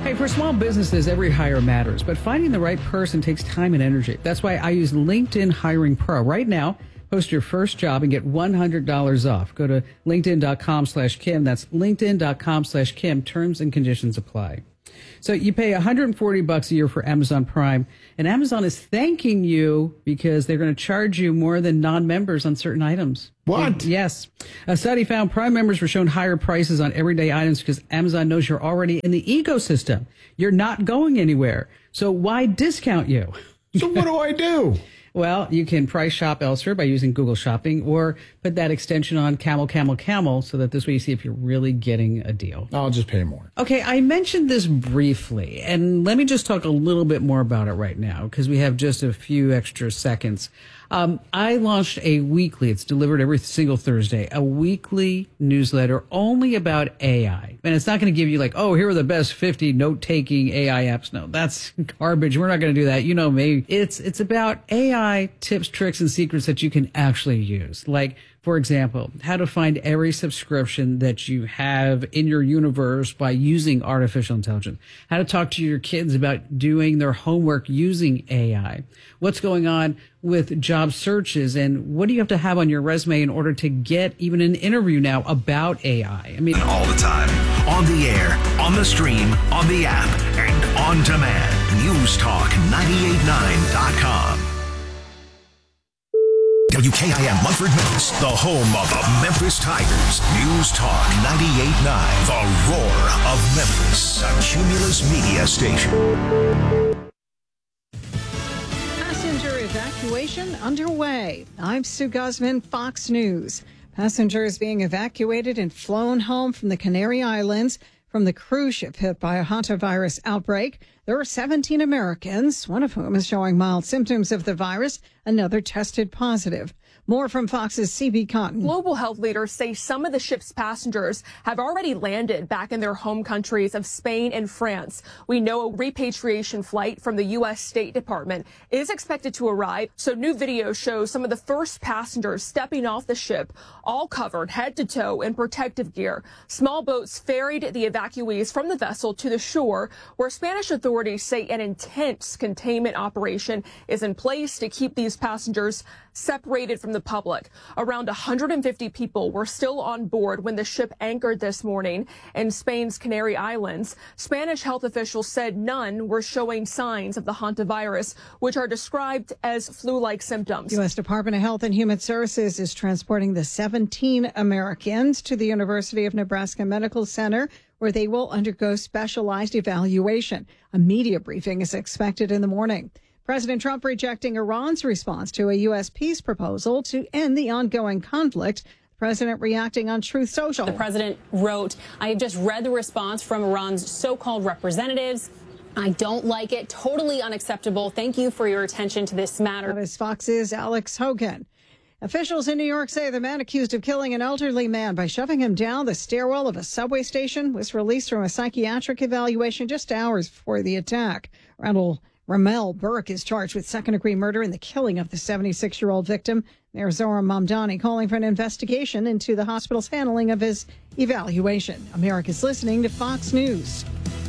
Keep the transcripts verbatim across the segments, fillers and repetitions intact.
Hey, for small businesses, every hire matters, but finding the right person takes time and energy. That's why I use LinkedIn Hiring Pro. Right now, post your first job and get one hundred dollars off. Go to linkedin.com slash Kim. That's linkedin.com slash Kim. Terms and conditions apply. So you pay one hundred forty bucks a year for Amazon Prime, and Amazon is thanking you because they're going to charge you more than non-members on certain items. What? Yes. A study found Prime members were shown higher prices on everyday items because Amazon knows you're already in the ecosystem. You're not going anywhere. So why discount you? So what do I do? Well, you can price shop elsewhere by using Google Shopping, or put that extension on Camel, Camel, Camel, so that this way you see if you're really getting a deal. I'll just pay more. Okay, I mentioned this briefly, and let me just talk a little bit more about it right now, because we have just a few extra seconds. Um, I launched a weekly, it's delivered every single Thursday, a weekly newsletter only about A I. And it's not going to give you like, oh, here are the best fifty note-taking A I apps. No, that's garbage. We're not going to do that. You know me. It's, it's about A I tips, tricks, and secrets that you can actually use. Like, for example, how to find every subscription that you have in your universe by using artificial intelligence. How to talk to your kids about doing their homework using A I. What's going on with job searches, and what do you have to have on your resume in order to get even an interview now about A I? I mean, all the time, on the air, on the stream, on the app, and on demand. News Talk ninety-eight point nine dot com. W K I M Munford, Memphis, the home of the Memphis Tigers. News Talk ninety-eight point nine, the roar of Memphis, a Cumulus media station. Passenger evacuation underway. I'm Sue Guzman, Fox News. Passengers being evacuated and flown home from the Canary Islands from the cruise ship hit by a hantavirus outbreak. There are seventeen Americans, one of whom is showing mild symptoms of the virus. Another tested positive. More from Fox's C B Cotton. Global health leaders say some of the ship's passengers have already landed back in their home countries of Spain and France. We know a repatriation flight from the U S State Department is expected to arrive. So new video shows some of the first passengers stepping off the ship, all covered head to toe in protective gear. Small boats ferried the evacuees from the vessel to the shore, where Spanish authorities say an intense containment operation is in place to keep these passengers separated from the public. Around one hundred fifty people were still on board when the ship anchored this morning in Spain's Canary Islands. Spanish health officials said none were showing signs of the hantavirus, which are described as flu-like symptoms. U S Department of Health and Human Services is transporting the seventeen Americans to the University of Nebraska Medical Center, where they will undergo specialized evaluation. A media briefing is expected in the morning. President Trump rejecting Iran's response to a U S peace proposal to end the ongoing conflict. The president reacting on Truth Social. The president wrote, I have just read the response from Iran's so-called representatives. I don't like it. Totally unacceptable. Thank you for your attention to this matter. That is Fox's Alex Hogan. Officials in New York say the man accused of killing an elderly man by shoving him down the stairwell of a subway station was released from a psychiatric evaluation just hours before the attack. Randall Ramel Burke is charged with second-degree murder in the killing of the seventy-six-year-old victim. Mayor Zohar Mamdani calling for an investigation into the hospital's handling of his evaluation. America's listening to Fox News.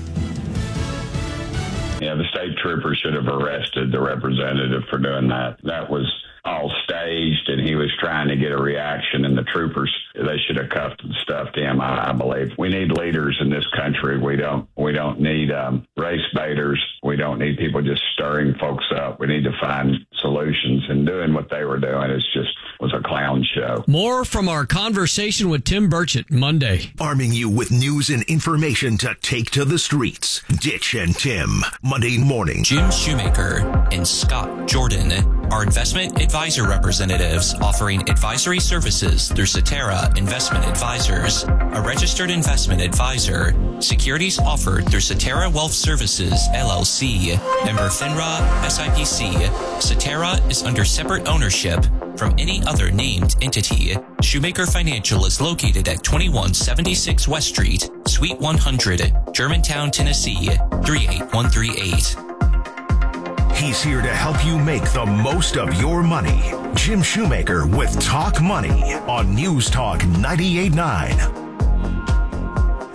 Yeah, the state trooper should have arrested the representative for doing that. That was all staged, and he was trying to get a reaction, and the troopers, they should have cuffed and stuffed him, I, I believe. We need leaders in this country. We don't we don't need um, race baiters. We don't need people just stirring folks up. We need to find solutions, and doing what they were doing is just was a clown show. More from our conversation with Tim Burchett Monday. Arming you with news and information to take to the streets. Ditch and Tim, Monday morning. Jim Shoemaker and Scott Jordan are investment advisor representatives offering advisory services through Cetera Investment Advisors, a registered investment advisor. Securities offered through Cetera Wealth Services, L L C, member FINRA, S I P C. Cetera is under separate ownership from any other named entity. Shoemaker Financial is located at twenty-one seventy-six West Street, Suite one hundred, Germantown, Tennessee, three eight one three eight. He's here to help you make the most of your money. Jim Shoemaker with Talk Money on News Talk ninety-eight point nine.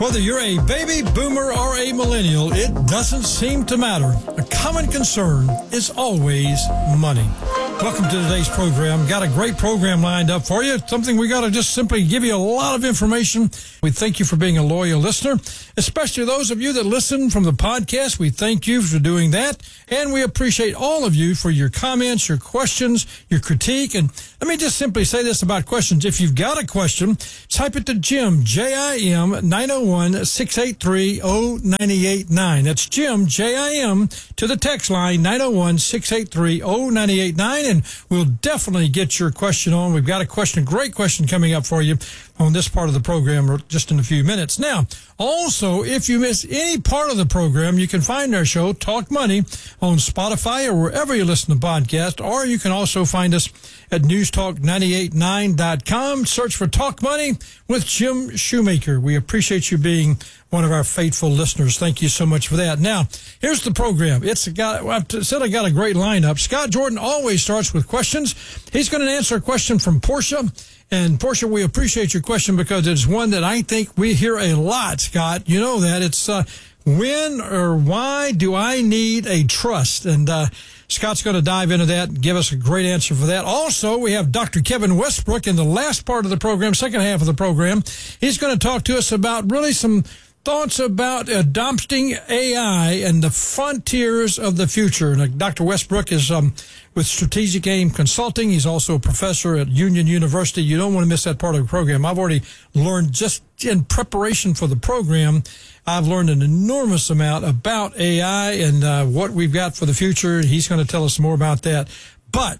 Whether you're a baby boomer or a millennial, it doesn't seem to matter. A common concern is always money. Welcome to today's program. Got a great program lined up for you. Something we got to just simply give you a lot of information. We thank you for being a loyal listener, especially those of you that listen from the podcast. We thank you for doing that. And we appreciate all of you for your comments, your questions, your critique. And let me just simply say this about questions. If you've got a question, type it to Jim, J I M, nine oh one, six eight three, oh nine eight nine. That's Jim, J I M, to the text line, nine oh one, six eight three, oh nine eight nine. And we'll definitely get your question on. We've got a question, a great question coming up for you on this part of the program just in a few minutes. Now, also, if you miss any part of the program, you can find our show, Talk Money, on Spotify or wherever you listen to podcasts, or you can also find us at news talk nine eight nine dot com. Search for Talk Money with Jim Shoemaker. We appreciate you being one of our faithful listeners. Thank you so much for that. Now, here's the program. It's got, I said I got a great lineup. Scott Jordan always starts with questions. He's going to answer a question from Portia. And Portia, we appreciate your question because it's one that I think we hear a lot, Scott. You know that. It's uh, when or why do I need a trust? And uh, Scott's going to dive into that and give us a great answer for that. Also, we have Doctor Kevin Westbrook in the last part of the program, second half of the program. He's going to talk to us about really some thoughts about adopting A I and the frontiers of the future. And Doctor Westbrook is um, with Strategic Aim Consulting. He's also a professor at Union University. You don't want to miss that part of the program. I've already learned just in preparation for the program, I've learned an enormous amount about A I and uh, what we've got for the future. He's going to tell us more about that. But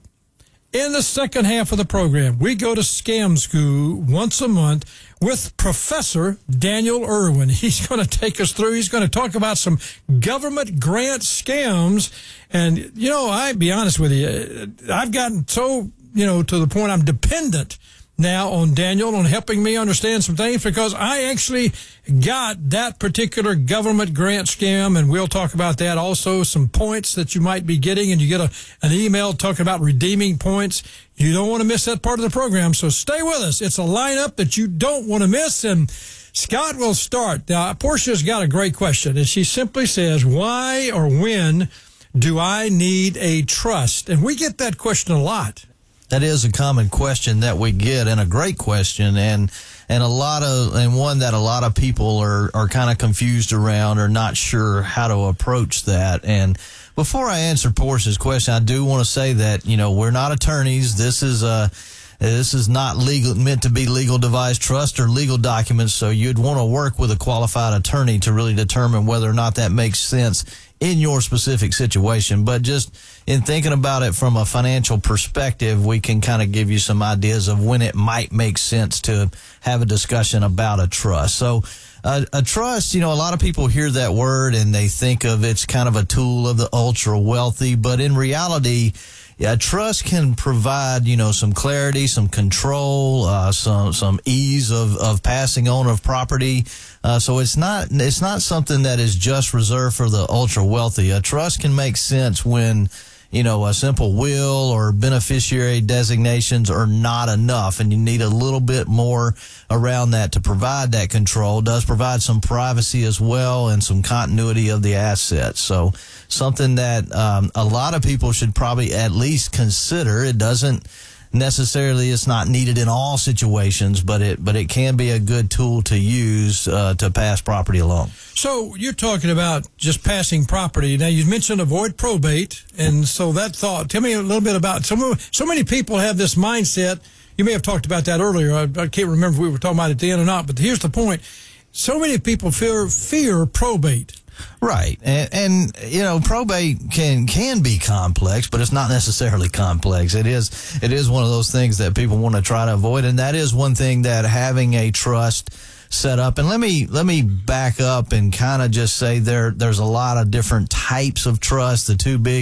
in the second half of the program, we go to Scam School once a month with Professor Daniel Irwin. He's going to take us through. He's going to talk about some government grant scams. And, you know, I'll be honest with you, I've gotten so, you know, to the point I'm dependent now on Daniel on helping me understand some things because I actually got that particular government grant scam, and we'll talk about that. Also, some points that you might be getting, and you get a, an email talking about redeeming points. You don't want to miss that part of the program, so stay with us. It's a lineup that you don't want to miss, and Scott will start. Now, Portia's got a great question, and she simply says, why or when do I need a trust? And we get that question a lot. That is a common question that we get, and a great question, and and a lot of and one that a lot of people are are kind of confused around or not sure how to approach that. And before I answer Portia's question, I do want to say that, you know, we're not attorneys. This is a This is not legal, meant to be legal device trust or legal documents, so you'd want to work with a qualified attorney to really determine whether or not that makes sense in your specific situation. But just in thinking about it from a financial perspective, we can kind of give you some ideas of when it might make sense to have a discussion about a trust. So uh, a trust, you know, a lot of people hear that word and they think of it's kind of a tool of the ultra wealthy, but in reality, yeah, trust can provide, you know, some clarity, some control, uh, some, some ease of, of passing on of property. Uh, so it's not, it's not something that is just reserved for the ultra wealthy. A trust can make sense when, you know, a simple will or beneficiary designations are not enough, and you need a little bit more around that to provide that control. It does provide some privacy as well and some continuity of the assets. So something that um, a lot of people should probably at least consider. It doesn't necessarily, it's not needed in all situations, but it but it can be a good tool to use uh, to pass property along. So you're talking about just passing property. Now, you mentioned avoid probate, and so that thought, tell me a little bit about, so, so many people have this mindset. You may have talked about that earlier. I, I can't remember if we were talking about it at the end or not, but here's the point. So many people fear, fear probate. Right. And, and, you know, probate can, can be complex, but it's not necessarily complex. It is, it is one of those things that people want to try to avoid. And that is one thing that having a trust set up. And let me, let me back up and kind of just say there, there's a lot of different types of trust. The two big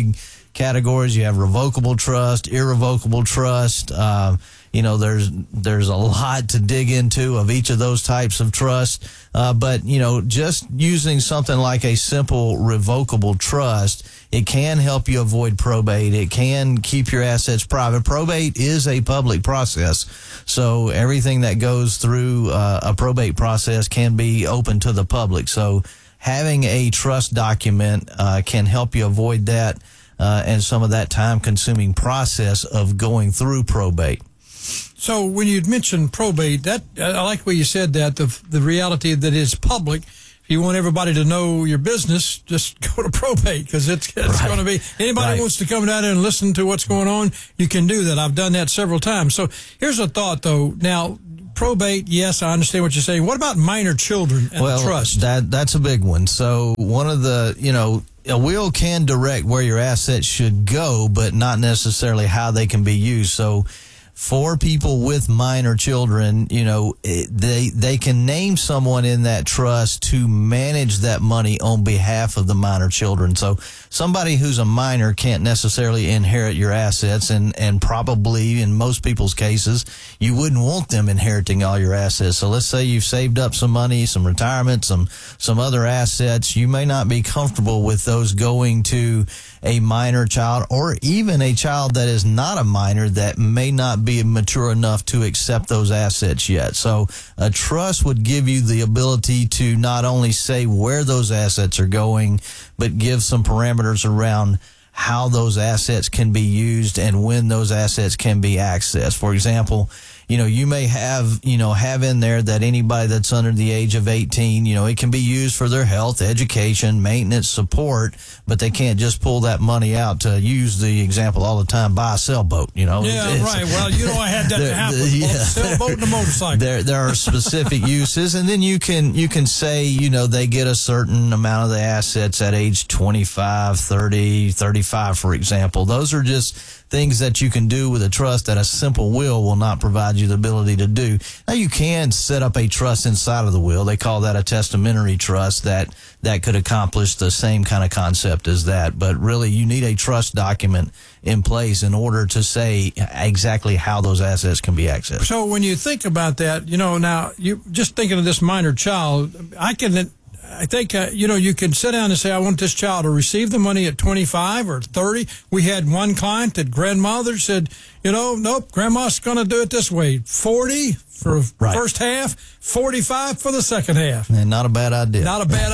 categories. You have revocable trust, irrevocable trust. Uh, you know, there's there's a lot to dig into of each of those types of trust. Uh, but, you know, just using something like a simple revocable trust, it can help you avoid probate. It can keep your assets private. Probate is a public process, so everything that goes through uh, a probate process can be open to the public. So having a trust document uh, can help you avoid that uh, and some of that time-consuming process of going through probate. So when you mentioned probate, that I like what you said, that the the reality that it's public. If you want everybody to know your business, just go to probate, because it's, it's right. going to be, anybody right. wants to come down there and listen to what's going on, you can do that. I've done that several times. So here's a thought, though. Now, probate, yes, I understand what you're saying. What about minor children and well, trust? That, that's a big one. So one of the, you know, a will can direct where your assets should go, but not necessarily how they can be used. So for people with minor children, you know, they they can name someone in that trust to manage that money on behalf of the minor children. So somebody who's a minor can't necessarily inherit your assets, and, and probably in most people's cases, you wouldn't want them inheriting all your assets. So let's say you've saved up some money, some retirement, some, some other assets. You may not be comfortable with those going to a minor child, or even a child that is not a minor that may not be mature enough to accept those assets yet. So a trust would give you the ability to not only say where those assets are going, but give some parameters around how those assets can be used and when those assets can be accessed. For example, you know, you may have, you know, have in there that anybody that's under the age of eighteen, you know, it can be used for their health, education, maintenance, support, but they can't just pull that money out to use the example all the time, buy a sailboat, you know. Yeah, it's, right. Well, you know, I had that there, to happen. The, yeah, both the sailboat and the motorcycle. There, there are specific uses, and then you can, you can say, you know, they get a certain amount of the assets at age twenty-five, thirty, thirty-five, for example. Those are just things that you can do with a trust that a simple will will not provide you the ability to do. Now, you can set up a trust inside of the will. They call that a testamentary trust that, that could accomplish the same kind of concept as that. But really, you need a trust document in place in order to say exactly how those assets can be accessed. So when you think about that, you know, now, you just thinking of this minor child, I can... I think, uh, you know, you can sit down and say, I want this child to receive the money at twenty-five or thirty. We had one client that grandmother said, you know, nope, grandma's going to do it this way. forty for right. first half, forty-five for the second half. And not a bad idea. Not a bad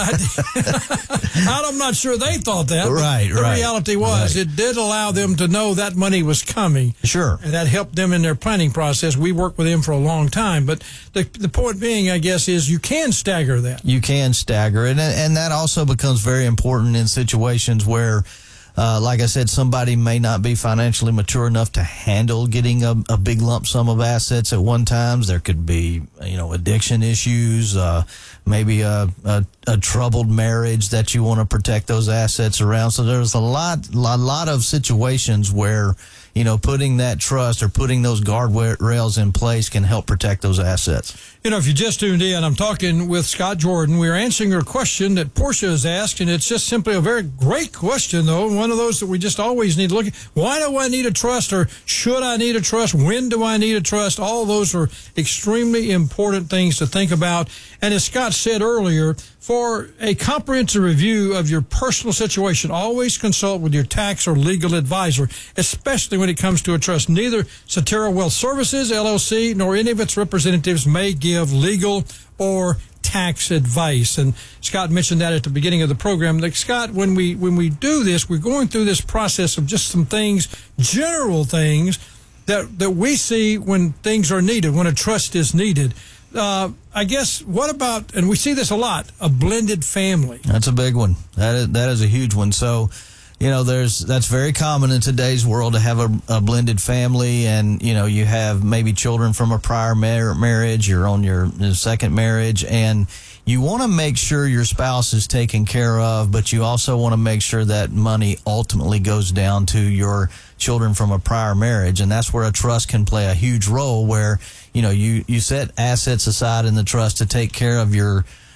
idea. I'm not sure they thought that. Right, the right. The reality was right. it did allow them to know that money was coming. Sure. And that helped them in their planning process. We worked with them for a long time. But the, the point being, I guess, is you can stagger that. You can stagger it. And, and that also becomes very important in situations where, Uh, like I said, somebody may not be financially mature enough to handle getting a, a big lump sum of assets at one time. There could be, you know, addiction issues, uh, maybe a, a, a troubled marriage that you want to protect those assets around. So there's a lot, a lot of situations where, you know, putting that trust or putting those guardrails in place can help protect those assets. You know, if you just tuned in, I'm talking with Scott Jordan. We're answering a question that Portia has asked, and it's just simply a very great question, though. One of those that we just always need to look at. Why do I need a trust, or should I need a trust? When do I need a trust? All those are extremely important things to think about. And as Scott said earlier, for a comprehensive review of your personal situation, always consult with your tax or legal advisor, especially when it comes to a trust. Neither Cetera Wealth Services, L L C, nor any of its representatives may give legal or tax advice. And Scott mentioned that at the beginning of the program. Like, Scott, when we when we do this, we're going through this process of just some things, general things, that, that we see when things are needed, when a trust is needed. Uh, I guess, what about, and we see this a lot, a blended family? That's a big one. That is, that is a huge one. So, you know, there's, that's very common in today's world to have a, a blended family, and, you know, you have maybe children from a prior mar- marriage, you're on your second marriage, and you want to make sure your spouse is taken care of, but you also want to make sure that money ultimately goes down to your children from a prior marriage. And that's where a trust can play a huge role, where, you know, you, you set assets aside in the trust to take care of your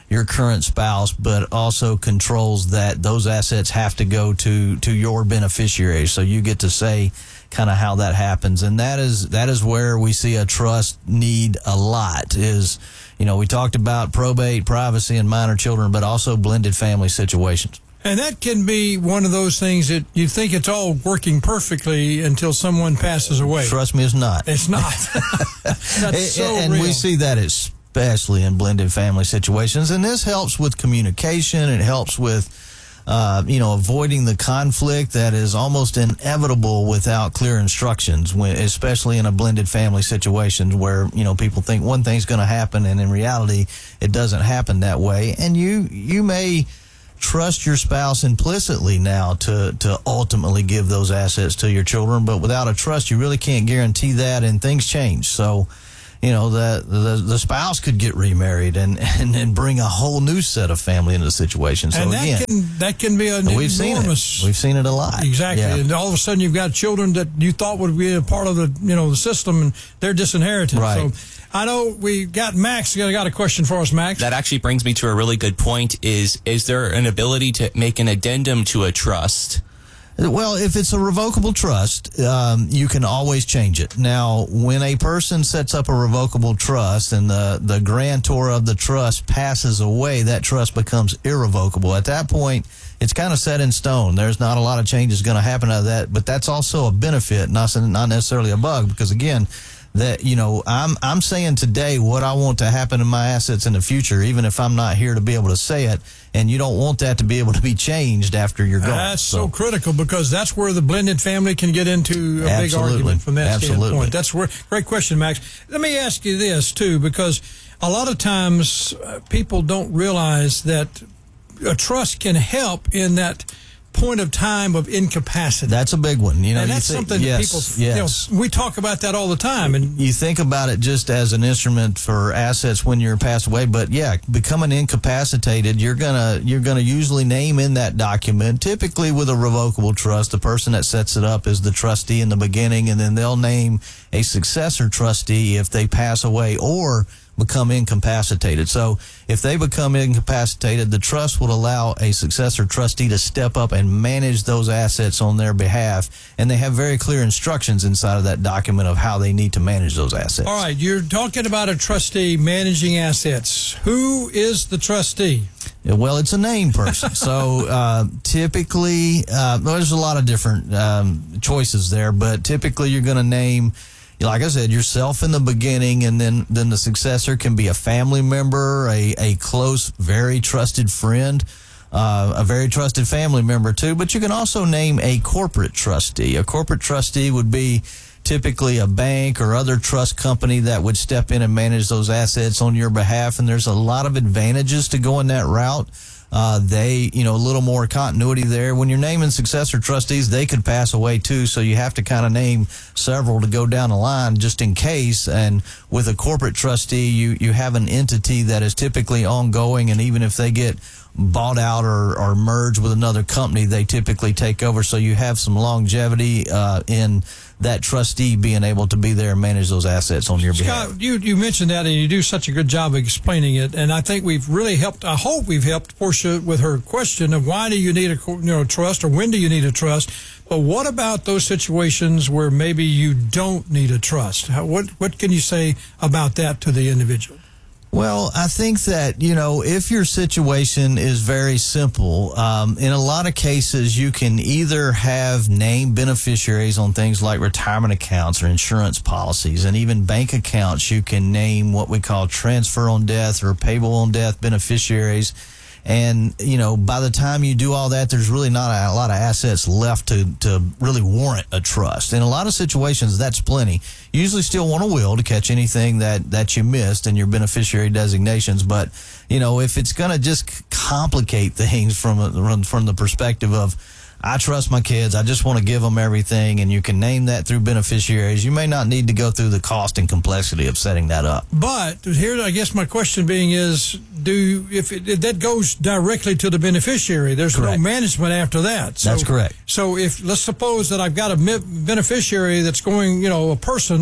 your current spouse, but also controls that those assets have to go to, to your beneficiary. So you get to say kind of how that happens. And that is, that is where we see a trust need a lot is, you know, we talked about probate, privacy, and minor children, but also blended family situations. And that can be one of those things that you think it's all working perfectly until someone passes away. Trust me, it's not. It's not. That's so and real. we see that especially in blended family situations. And this helps with communication. It helps with, uh, you know, avoiding the conflict that is almost inevitable without clear instructions, when, especially in a blended family situation where, you know, people think one thing's going to happen and in reality it doesn't happen that way. And you, you may trust your spouse implicitly now to, to ultimately give those assets to your children, but without a trust, you really can't guarantee that, and things change. So, you know, the, the, the spouse could get remarried and, and, and bring a whole new set of family into the situation. So and that again, can, that can be an we've enormous. Seen it. We've seen it a lot. Exactly. Yeah. And all of a sudden you've got children that you thought would be a part of the, you know, the system, and they're disinherited. Right. So I know we got Max. You got a question for us, Max? That actually brings me to a really good point. Is, is there an ability to make an addendum to a trust? Well, if it's a revocable trust, um, you can always change it. Now, when a person sets up a revocable trust and the, the grantor of the trust passes away, that trust becomes irrevocable. At that point, it's kind of set in stone. There's not a lot of changes going to happen out of that, but that's also a benefit, not, not necessarily a bug, because again, that, you know, I'm, I'm saying today what I want to happen in my assets in the future, even if I'm not here to be able to say it. And you don't want that to be able to be changed after you're gone. That's so, so critical, because that's where the blended family can get into a absolutely. big argument from that absolutely. standpoint. That's where, great question, Max. Let me ask you this, too, because a lot of times uh, people don't realize that a trust can help in that point of time of incapacity. That's a big one. You know, and that's you think, something yes, people, yes. you know, we talk about that all the time. And you think about it just as an instrument for assets when you're passed away, but yeah, becoming incapacitated, you're gonna, you're gonna usually name in that document, typically with a revocable trust, the person that sets it up is the trustee in the beginning, and then they'll name a successor trustee if they pass away or become incapacitated. So if they become incapacitated, the trust would allow a successor trustee to step up and manage those assets on their behalf. And they have very clear instructions inside of that document of how they need to manage those assets. All right, you're talking about a trustee managing assets. Who is the trustee? Well, it's a named person. So uh, typically, uh, there's a lot of different um, choices there, but typically you're going to name, like I said, yourself in the beginning, and then, then the successor can be a family member, a, a close, very trusted friend, uh, a very trusted family member too. But you can also name a corporate trustee. A corporate trustee would be typically a bank or other trust company that would step in and manage those assets on your behalf. And there's a lot of advantages to going that route. Uh, they, you know, a little more continuity there. When you're naming successor trustees, they could pass away too, so you have to kind of name several to go down the line just in case. And with a corporate trustee, you, you have an entity that is typically ongoing, and even if they get bought out or, or merged with another company, they typically take over, so you have some longevity uh, in that trustee being able to be there and manage those assets on your behalf. Scott, you, you mentioned that, and you do such a good job of explaining it, and I think we've really helped, I hope we've helped Portia with her question of why do you need a you know, trust, or when do you need a trust, but what about those situations where maybe you don't need a trust? How, what, what can you say about that to the individual? Well, I think that, you know, if your situation is very simple, um, in a lot of cases, you can either have named beneficiaries on things like retirement accounts or insurance policies, and even bank accounts. You can name what we call transfer on death or payable on death beneficiaries. And, you know, by the time you do all that, there's really not a, a lot of assets left to, to really warrant a trust. In a lot of situations, that's plenty. You usually still want a will to catch anything that, that you missed in your beneficiary designations. But, you know, if it's going to just complicate things from, a, from the perspective of, I trust my kids, I just want to give them everything, and you can name that through beneficiaries, you may not need to go through the cost and complexity of setting that up. But here, I guess my question being is, do if, it, if that goes directly to the beneficiary, there's correct. No management after that. So, that's correct. So if, let's suppose that I've got a beneficiary that's going, you know, a person,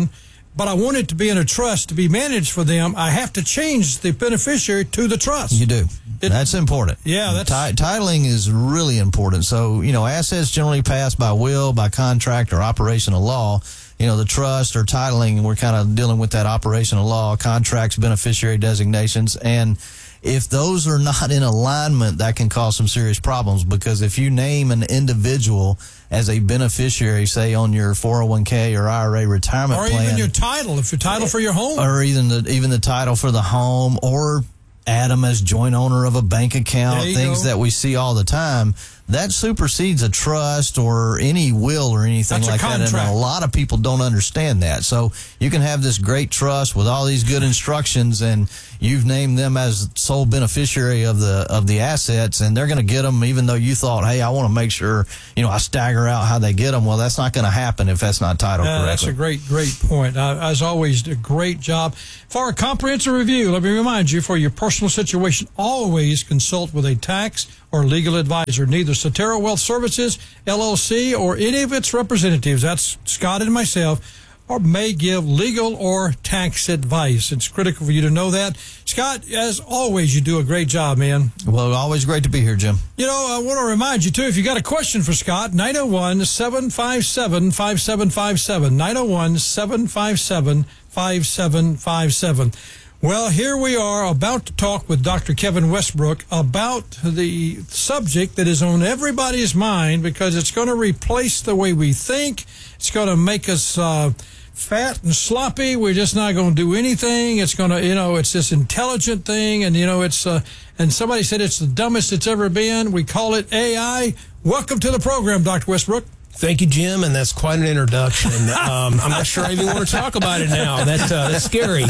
but I want it to be in a trust to be managed for them, I have to change the beneficiary to the trust. You do. It, that's important. Yeah, that's T- titling is really important. So, you know, assets generally pass by will, by contract, or operational law. You know, the trust or titling, we're kind of dealing with that operational law, contracts, beneficiary designations, and if those are not in alignment, that can cause some serious problems, because if you name an individual as a beneficiary, say on your four oh one k or I R A retirement or plan, or even your title, if your title for your home, or even the even the title for the home, or Adam as joint owner of a bank account, things go. that we see all the time, that supersedes a trust or any will or anything That's like a that. And a lot of people don't understand that. So you can have this great trust with all these good instructions, and you've named them as sole beneficiary of the of the assets, and they're going to get them even though you thought, hey, I want to make sure, you know, I stagger out how they get them. Well, that's not going to happen if that's not titled uh, correctly. That's a great, great point. Uh, as always, a great job. For a comprehensive review, let me remind you, for your personal situation, always consult with a tax or legal advisor. Neither Cetera Wealth Services, L L C, or any of its representatives, that's Scott and myself, or may give legal or tax advice. It's critical for you to know that. Scott, as always, you do a great job, man. Well, always great to be here, Jim. You know, I want to remind you, too, if you got a question for Scott, nine oh one, seven five seven, five seven five seven, nine oh one, seven five seven, five seven five seven. Well, here we are about to talk with Doctor Kevin Westbrook about the subject that is on everybody's mind, because it's going to replace the way we think. It's going to make us uh, fat and sloppy. We're just not going to do anything. It's going to, you know, it's this intelligent thing. And, you know, it's, uh, and somebody said it's the dumbest it's ever been. We call it A I. Welcome to the program, Doctor Westbrook. Thank you, Jim, and that's quite an introduction. Um, I'm not sure I even want to talk about it now. That, uh, that's scary.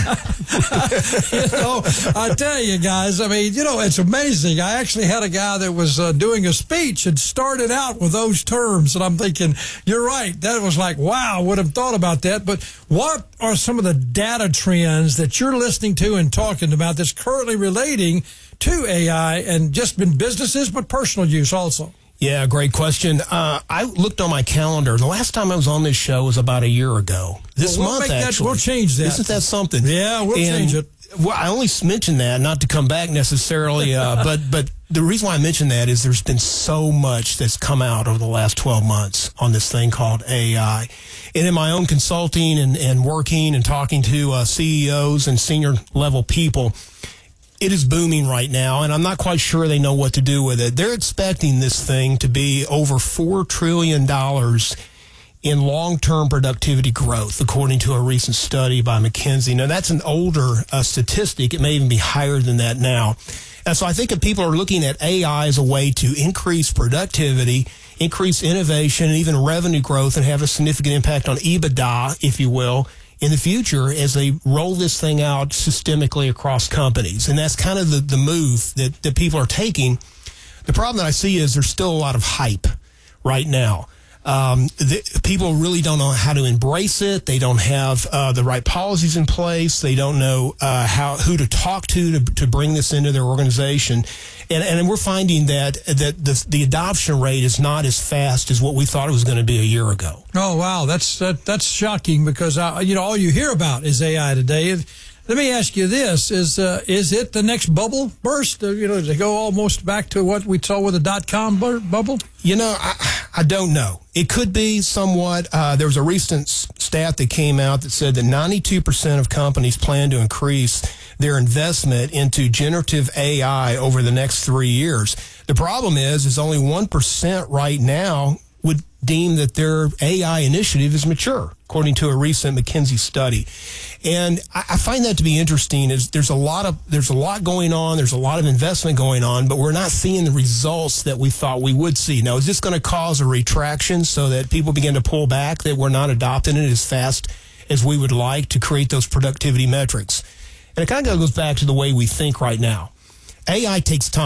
You know, I tell you guys, I mean, you know, it's amazing. I actually had a guy that was uh, doing a speech and started out with those terms, and I'm thinking, you're right. That was like, wow, would have thought about that. But what are some of the data trends that you're listening to and talking about that's currently relating to A I, and just in businesses, but personal use also? Yeah, great question. Uh, I looked on my calendar. The last time I was on this show was about a year ago. This well, we'll month, make that, actually. We'll change that. Isn't that something? Yeah, we'll and, change it. Well, I only mentioned that not to come back necessarily, uh, but but the reason why I mentioned that is there's been so much that's come out over the last twelve months on this thing called A I. And in my own consulting and, and working and talking to uh, C E Os and senior level people, it is booming right now, and I'm not quite sure they know what to do with it. They're expecting this thing to be over four trillion dollars in long-term productivity growth, according to a recent study by McKinsey. Now, that's an older uh, statistic. It may even be higher than that now. And so I think if people are looking at A I as a way to increase productivity, increase innovation, and even revenue growth, and have a significant impact on EBITDA, if you will, in the future as they roll this thing out systemically across companies. And that's kind of the, the move that, that people are taking. The problem that I see is there's still a lot of hype right now. Um, the, people really don't know how to embrace it. They don't have uh, the right policies in place. They don't know uh, how who to talk to, to to bring this into their organization. And and we're finding that that the, the adoption rate is not as fast as what we thought it was going to be a year ago. Oh, wow. That's that, that's shocking, because, uh, you know, all you hear about is A I today. Let me ask you this. Is uh, is it the next bubble burst? Uh, you know, does it go almost back to what we saw with the dot-com bur- bubble? You know, I, I don't know. It could be somewhat. Uh, there was a recent stat that came out that said that ninety-two percent of companies plan to increase their investment into generative A I over the next three years. The problem is, is only one percent right now would deem that their A I initiative is mature, according to a recent McKinsey study. And I, I find that to be interesting. Is there's a lot of there's a lot going on, there's a lot of investment going on, but we're not seeing the results that we thought we would see. Now, is this going to cause a retraction so that people begin to pull back, that we're not adopting it as fast as we would like to create those productivity metrics? And it kind of goes back to the way we think right now. A I takes time.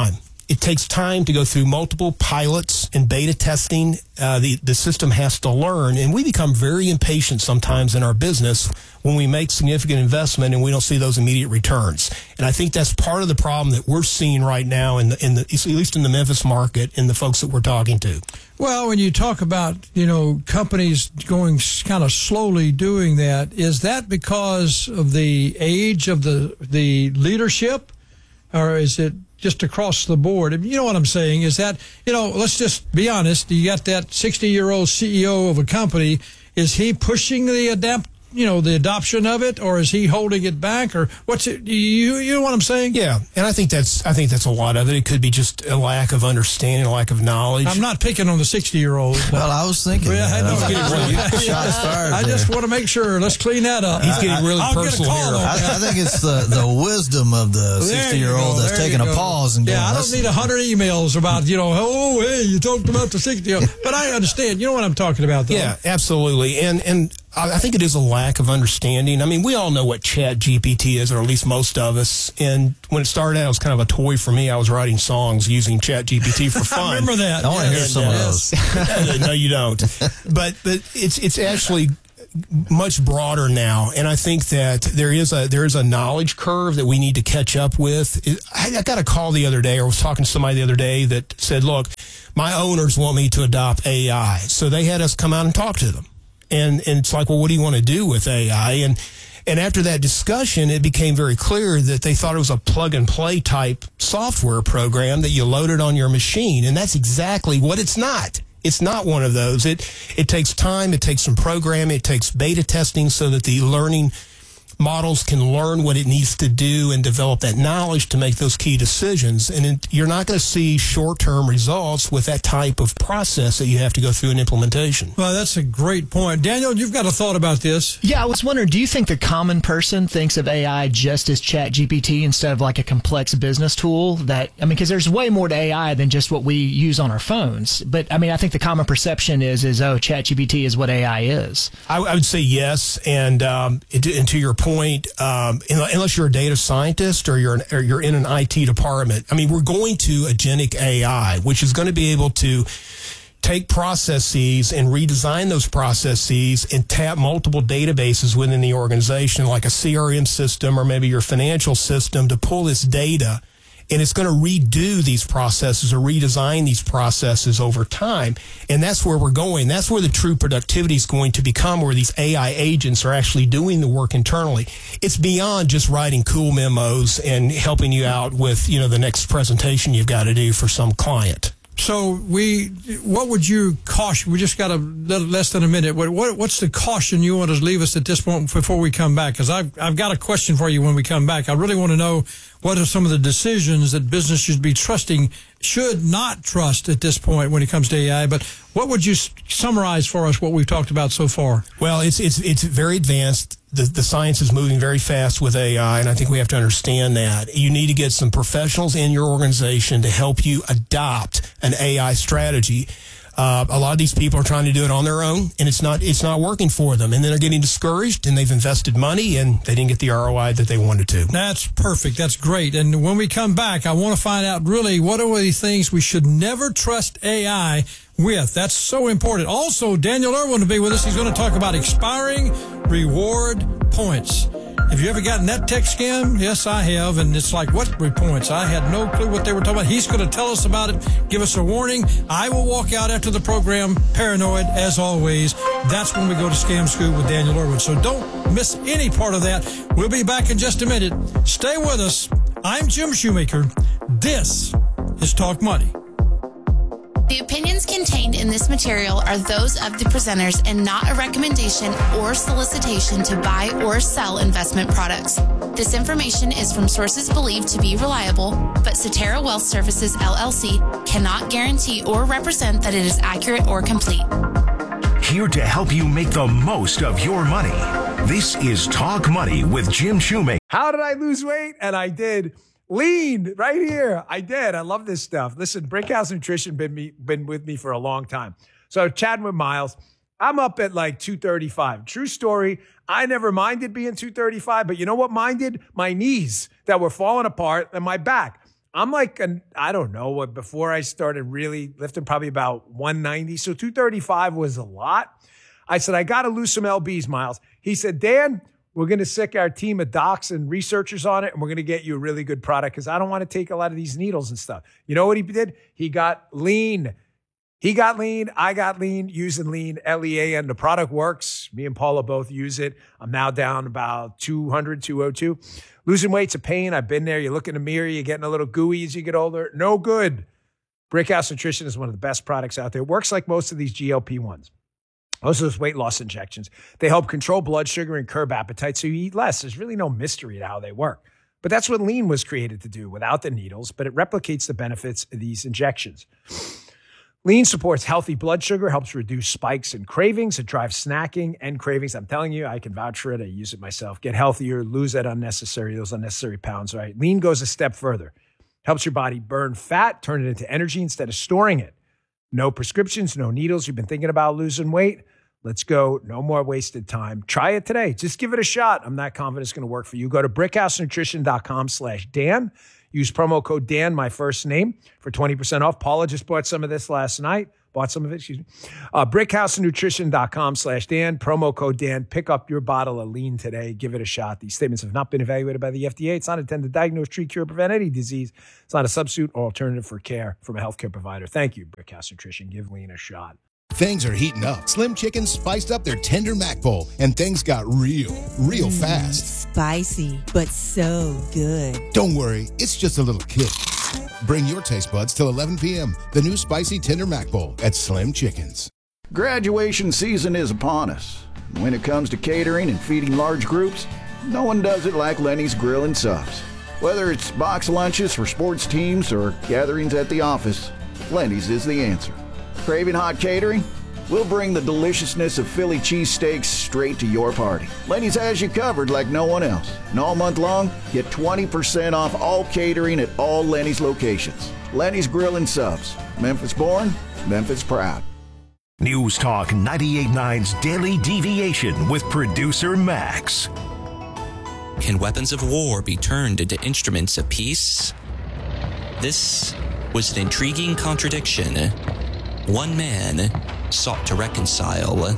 it takes time to go through multiple pilots and beta testing. Uh, the, the system has to learn, and we become very impatient sometimes in our business when we make significant investment and we don't see those immediate returns. And I think that's part of the problem that we're seeing right now in the, in the, at least in the Memphis market and the folks that we're talking to. Well, when you talk about, you know, companies going kind of slowly doing that, is that because of the age of the the leadership, or is it just across the board? You know what I'm saying? Is that, you know, let's just be honest. You got that sixty-year-old C E O of a company. Is he pushing the adapt, you know, the adoption of it, or is he holding it back, or what's it? You you know what I'm saying? Yeah, and I think that's I think that's a lot of it. It could be just a lack of understanding, a lack of knowledge. I'm not picking on the sixty-year-old. Well, I was thinking. Yeah, I, know. Really, shots fired I just want to make sure. Let's clean that up. He's getting really I'll personal here. I, I think it's the, the wisdom of the sixty-year-old that's taking a pause and going, yeah, I don't need a hundred emails about, you know, oh, hey, you talked about the sixty-year-old. But I understand. You know what I'm talking about, though. Yeah, absolutely. And and I think it is a lack of understanding. I mean, we all know what Chat G P T is, or at least most of us. And when it started out, it was kind of a toy for me. I was writing songs using Chat G P T for fun. I remember that. I want to hear some of those. No, you don't. But but it's it's actually much broader now, and I think that there is a there is a knowledge curve that we need to catch up with. I, I got a call the other day, or was talking to somebody the other day that said, "Look, my owners want me to adopt A I," so they had us come out and talk to them. And and it's like, well, what do you want to do with A I? And and after that discussion, it became very clear that they thought it was a plug and play type software program that you loaded on your machine, and that's exactly what it's not. It's not one of those. It it takes time. It takes some programming. It takes beta testing so that the learning models can learn what it needs to do and develop that knowledge to make those key decisions. And it, you're not going to see short-term results with that type of process that you have to go through in implementation. Well, that's a great point. Daniel, you've got a thought about this. Yeah, I was wondering, do you think the common person thinks of A I just as Chat G P T instead of like a complex business tool? That, I mean, because there's way more to A I than just what we use on our phones. But, I mean, I think the common perception is, is oh, Chat G P T is what A I is. I, I would say yes. And, um, it, and to your point, Point, um, unless you're a data scientist or you're an, or you're in an I T department, I mean, we're going to agentic A I, which is going to be able to take processes and redesign those processes and tap multiple databases within the organization, like a C R M system or maybe your financial system, to pull this data. And it's going to redo these processes or redesign these processes over time. And that's where we're going. That's where the true productivity is going to become, where these A I agents are actually doing the work internally. It's beyond just writing cool memos and helping you out with, you know, the next presentation you've got to do for some client. So we, what would you caution? We just got a less than a minute. What, what what's the caution you want to leave us at this point before we come back? Because I've I've got a question for you when we come back. I really want to know what are some of the decisions that business should be trusting, should not trust at this point when it comes to A I. But what would you summarize for us what we've talked about so far? Well, it's it's it's very advanced. The, the science is moving very fast with A I, and I think we have to understand that. You need to get some professionals in your organization to help you adopt an A I strategy. Uh, a lot of these people are trying to do it on their own, and it's not it's not working for them. And then they're getting discouraged, and they've invested money, and they didn't get the R O I that they wanted to. That's perfect. That's great. And when we come back, I want to find out really what are the things we should never trust A I with. That's so important. Also, Daniel Irwin will be with us. He's going to talk about expiring reward points. Have you ever gotten that text scam? Yes, I have. And it's like, what points? I had no clue what they were talking about. He's going to tell us about it, give us a warning. I will walk out after the program paranoid, as always. That's when we go to Scam Scoop with Daniel Irwin. So don't miss any part of that. We'll be back in just a minute. Stay with us. I'm Jim Shoemaker. This is Talk Money. The opinions contained in this material are those of the presenters and not a recommendation or solicitation to buy or sell investment products. This information is from sources believed to be reliable, but Cetera Wealth Services, L L C, cannot guarantee or represent that it is accurate or complete. Here to help you make the most of your money. This is Talk Money with Jim Shoemaker. How did I lose weight? And I did. Lean right here. I did. I love this stuff. Listen, Brickhouse Nutrition been me been with me for a long time. So chatting with Miles, I'm up at like two thirty-five. True story. I never minded being two thirty-five, but you know what minded? My knees that were falling apart and my back. I'm like, an, I don't know, what before I started really lifting, probably about one ninety. So two thirty-five was a lot. I said, I got to lose some L Bs, Miles. He said, Dan, we're going to sick our team of docs and researchers on it, and we're going to get you a really good product because I don't want to take a lot of these needles and stuff. You know what he did? He got lean. He got lean. I got lean, using lean, L E A N. The product works. Me and Paula both use it. I'm now down about two hundred, two oh two. Losing weight's a pain. I've been there. You look in the mirror, you're getting a little gooey as you get older. No good. Brickhouse Nutrition is one of the best products out there. It works like most of these G L P ones. Most of those weight loss injections. They help control blood sugar and curb appetite so you eat less. There's really no mystery to how they work. But that's what lean was created to do without the needles, but it replicates the benefits of these injections. Lean supports healthy blood sugar, helps reduce spikes and cravings. It drives snacking and cravings. I'm telling you, I can vouch for it. I use it myself. Get healthier, lose that unnecessary, those unnecessary pounds, right? Lean goes a step further. Helps your body burn fat, turn it into energy instead of storing it. No prescriptions, no needles. You've been thinking about losing weight? Let's go. No more wasted time. Try it today. Just give it a shot. I'm not confident it's going to work for you. Go to brickhousenutrition.com slash Dan. Use promo code Dan, my first name, for twenty percent off. Paula just bought some of this last night. Bought some of it, excuse me. Uh, brickhousenutrition.com slash Dan. Promo code Dan. Pick up your bottle of lean today. Give it a shot. These statements have not been evaluated by the F D A. It's not intended to diagnose, treat, cure, prevent any disease. It's not a substitute or alternative for care from a healthcare provider. Thank you, Brickhouse Nutrition. Give lean a shot. Things are heating up. Slim Chickens spiced up their tender mac bowl, and things got real, real mm, fast. Spicy, but so good. Don't worry, it's just a little kick. Bring your taste buds till eleven p.m. The new spicy tender mac bowl at Slim Chickens. Graduation season is upon us. When it comes to catering and feeding large groups, no one does it like Lenny's Grill and Subs. Whether it's box lunches for sports teams or gatherings at the office, Lenny's is the answer. Craving hot catering? We'll bring the deliciousness of Philly cheesesteaks straight to your party. Lenny's has you covered like no one else. And all month long, get twenty percent off all catering at all Lenny's locations. Lenny's Grill and Subs. Memphis born, Memphis proud. News Talk ninety-eight point nine's Daily Deviation with producer Max. Can weapons of war be turned into instruments of peace? This was an intriguing contradiction. One man sought to reconcile.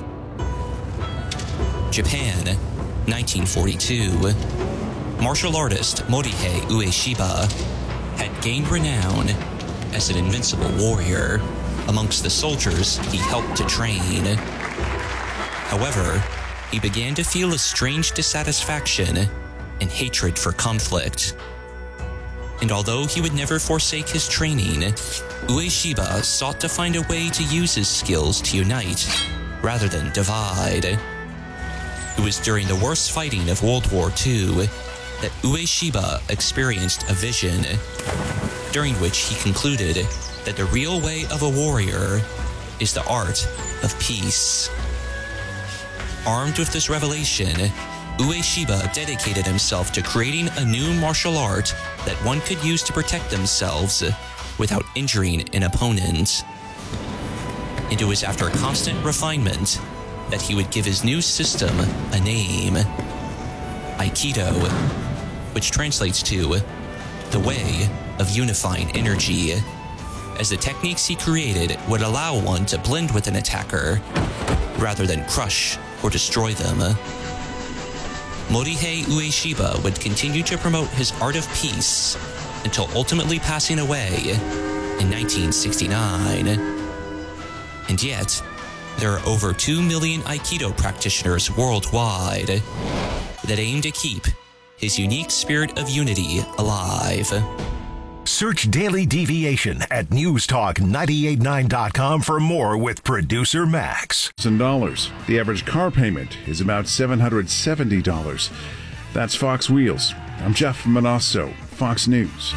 Japan, nineteen forty-two. Martial artist Morihei Ueshiba had gained renown as an invincible warrior amongst the soldiers he helped to train. However, he began to feel a strange dissatisfaction and hatred for conflict. And although he would never forsake his training, Ueshiba sought to find a way to use his skills to unite rather than divide. It was during the worst fighting of World War Two that Ueshiba experienced a vision, during which he concluded that the real way of a warrior is the art of peace. Armed with this revelation, Ueshiba dedicated himself to creating a new martial art that one could use to protect themselves without injuring an opponent. And it was after constant refinement that he would give his new system a name: Aikido, which translates to the way of unifying energy, as the techniques he created would allow one to blend with an attacker rather than crush or destroy them. Morihei Ueshiba would continue to promote his art of peace until ultimately passing away in nineteen sixty-nine. And yet, there are over two million Aikido practitioners worldwide that aim to keep his unique spirit of unity alive. Search Daily Deviation at news talk nine eight nine dot com for more with producer Max. dollars. The average car payment is about seven hundred seventy dollars. That's Fox Wheels. I'm Jeff Manasso, Fox News.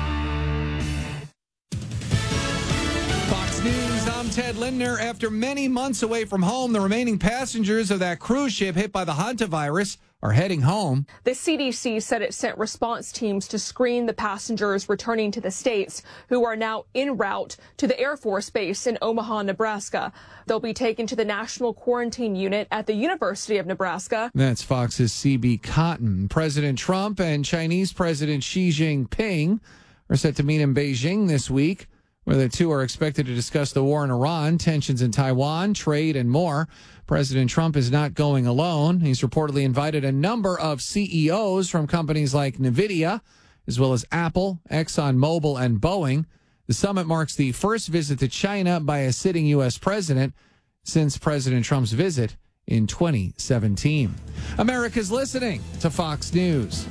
Fox News, I'm Ted Lindner. After many months away from home, the remaining passengers of that cruise ship hit by the hantavirus are heading home. The C D C said it sent response teams to screen the passengers returning to the States who are now en route to the Air Force Base in Omaha, Nebraska. They'll be taken to the National Quarantine Unit at the University of Nebraska. That's Fox's C B Cotton. President Trump and Chinese President Xi Jinping are set to meet in Beijing this week, where the two are expected to discuss the war in Iran, tensions in Taiwan, trade, and more. President Trump is not going alone. He's reportedly invited a number of C E Os from companies like NVIDIA, as well as Apple, ExxonMobil, and Boeing. The summit marks the first visit to China by a sitting U S president since President Trump's visit in twenty seventeen. America's listening to Fox News.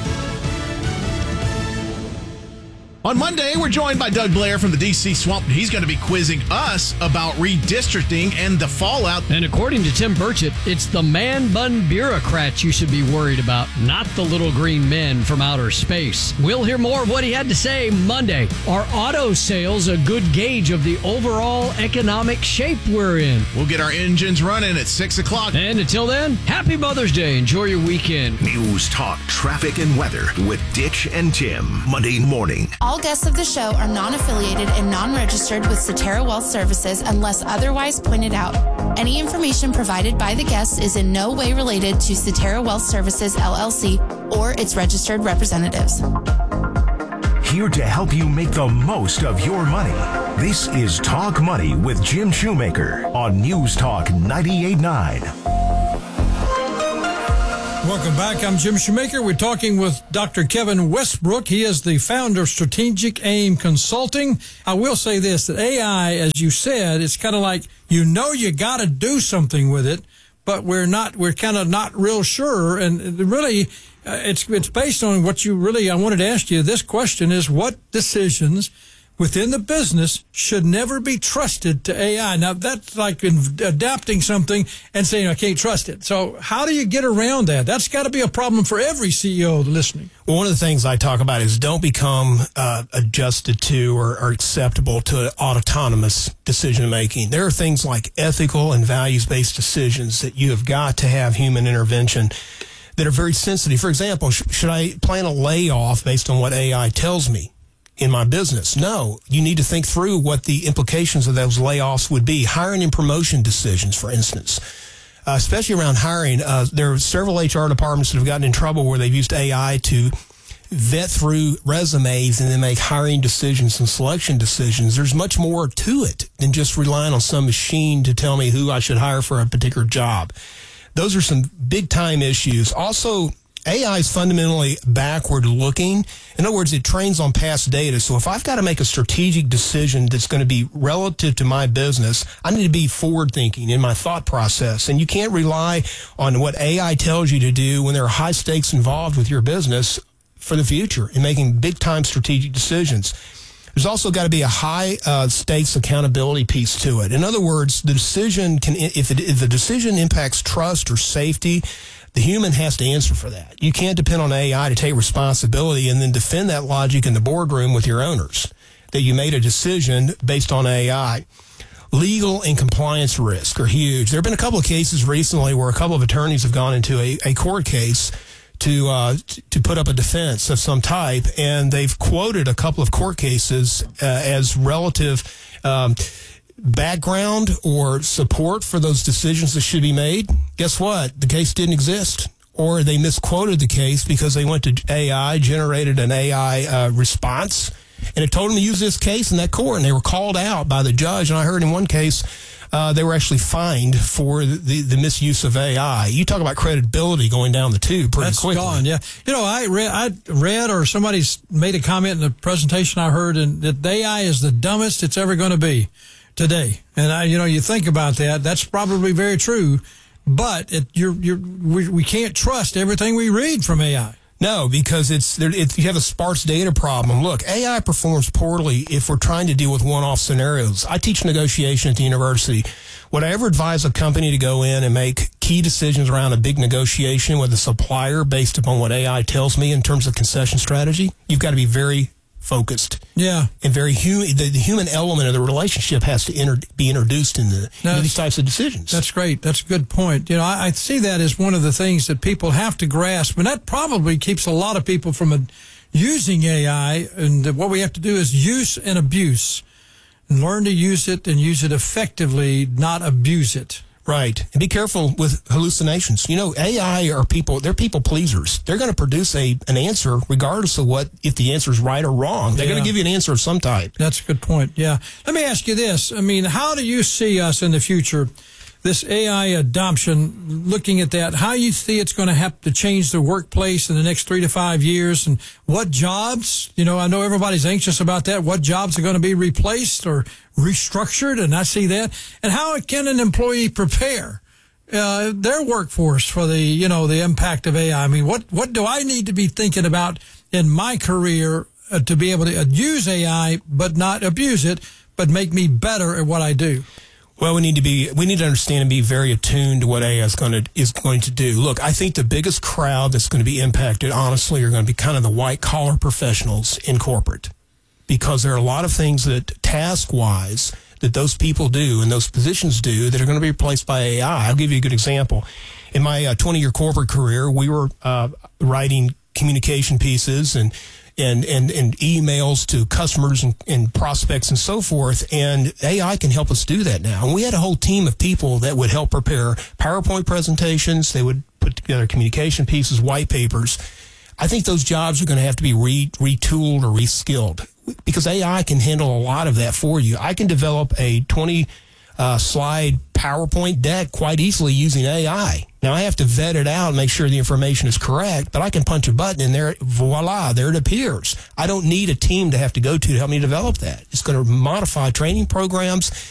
On Monday, we're joined by Doug Blair from the D C Swamp. He's going to be quizzing us about redistricting and the fallout. And according to Tim Burchett, it's the man-bun bureaucrats you should be worried about, not the little green men from outer space. We'll hear more of what he had to say Monday. Are auto sales a good gauge of the overall economic shape we're in? We'll get our engines running at six o'clock. And until then, happy Mother's Day. Enjoy your weekend. News, talk, traffic, and weather with Ditch and Tim. Monday morning. All guests of the show are non-affiliated and non-registered with Cetera Wealth Services unless otherwise pointed out. Any information provided by the guests is in no way related to Cetera Wealth Services, L L C, or its registered representatives. Here to help you make the most of your money. This is Talk Money with Jim Shoemaker on News Talk ninety-eight point nine. Welcome back. I'm Jim Shoemaker. We're talking with Doctor Kevin Westbrook. He is the founder of Strategic Aim Consulting. I will say this, that A I, as you said, it's kind of like, you know, you got to do something with it, but we're not, we're kind of not real sure. And really, uh, it's, it's based on what you really, I wanted to ask you. This question is, what decisions within the business should never be trusted to A I? Now, that's like in adapting something and saying, I can't trust it. So how do you get around that? That's got to be a problem for every C E O listening. Well, one of the things I talk about is don't become uh, adjusted to or, or acceptable to autonomous decision making. There are things like ethical and values-based decisions that you have got to have human intervention that are very sensitive. For example, sh- should I plan a layoff based on what A I tells me in my business? No, you need to think through what the implications of those layoffs would be. Hiring and promotion decisions, for instance, uh, especially around hiring. Uh, there are several H R departments that have gotten in trouble where they've used A I to vet through resumes and then make hiring decisions and selection decisions. There's much more to it than just relying on some machine to tell me who I should hire for a particular job. Those are some big time issues. Also, A I is fundamentally backward looking. In other words, it trains on past data. So if I've got to make a strategic decision that's going to be relative to my business, I need to be forward thinking in my thought process. And you can't rely on what A I tells you to do when there are high stakes involved with your business for the future in making big time strategic decisions. There's also got to be a high uh, stakes accountability piece to it. In other words, the decision can, if, it, if the decision impacts trust or safety, the human has to answer for that. You can't depend on A I to take responsibility and then defend that logic in the boardroom with your owners, that you made a decision based on A I. Legal and compliance risk are huge. There have been a couple of cases recently where a couple of attorneys have gone into a, a court case to uh, to put up a defense of some type, and they've quoted a couple of court cases uh, as relative um, background or support for those decisions that should be made. Guess what? The case didn't exist, or they misquoted the case because they went to A I, generated an A I uh, response, and it told them to use this case in that court, and they were called out by the judge. And I heard in one case uh, they were actually fined for the, the misuse of A I. You talk about credibility going down the tube pretty That's quickly. Gone, yeah. You know, I read, I read, or somebody's made a comment in the presentation I heard, and that A I is the dumbest it's ever going to be today. And I, you know, you think about that, that's probably very true, but it, you're, you're, we, we can't trust everything we read from A I. No, because it's, there, it's, you have a sparse data problem. Look, A I performs poorly if we're trying to deal with one-off scenarios. I teach negotiation at the university. Would I ever advise a company to go in and make key decisions around a big negotiation with a supplier based upon what A I tells me in terms of concession strategy? You've got to be very focused. Yeah. And very human. The, the human element of the relationship has to inter, be introduced in the in these types of decisions. That's great. That's a good point. You know, I, I see that as one of the things that people have to grasp, and that probably keeps a lot of people from a, using A I. And what we have to do is use and abuse, and learn to use it and use it effectively, not abuse it. Right. And be careful with hallucinations. You know, A I are people, they're people pleasers. They're going to produce a an answer regardless of what, if the answer is right or wrong. They're yeah. going to give you an answer of some type. That's a good point. Yeah. Let me ask you this. I mean, how do you see us in the future, this A I adoption, looking at that, how you see it's going to have to change the workplace in the next three to five years, and what jobs, you know, I know everybody's anxious about that, what jobs are going to be replaced or restructured, and I see that. And how can an employee prepare uh, their workforce for the, you know, the impact of A I? I mean, what, what do I need to be thinking about in my career uh, to be able to use A I, but not abuse it, but make me better at what I do? Well, we need to be, we need to understand and be very attuned to what A I is going to, is going to do. Look, I think the biggest crowd that's going to be impacted, honestly, are going to be kind of the white collar professionals in corporate, because there are a lot of things that task wise that those people do and those positions do that are going to be replaced by A I. I'll give you a good example. In my uh, twenty year corporate career, we were uh, writing communication pieces and And, and, and emails to customers and, and prospects and so forth. And A I can help us do that now. And we had a whole team of people that would help prepare PowerPoint presentations. They would put together communication pieces, white papers. I think those jobs are going to have to be re, retooled or reskilled, because A I can handle a lot of that for you. I can develop a twenty uh, slide PowerPoint deck quite easily using A I. Now, I have to vet it out and make sure the information is correct, but I can punch a button and there, voila, there it appears. I don't need a team to have to go to to help me develop that. It's going to modify training programs.